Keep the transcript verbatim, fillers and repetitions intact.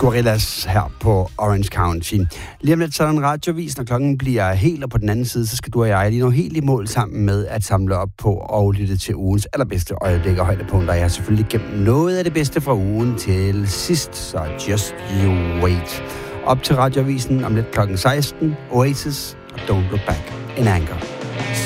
Gorillaz her på Orange County. Lige om lidt så er der en radiovis, når klokken bliver helt, og på den anden side, så skal du og jeg lige nå helt i mål sammen med at samle op på og lytte til ugens allerbedste øjeblik og højdepunkter. Jeg har selvfølgelig gemt noget af det bedste fra ugen til sidst, så just you wait. Op til radiovisen om lidt klokken seksten, Oasis og Don't Look Back in Anger.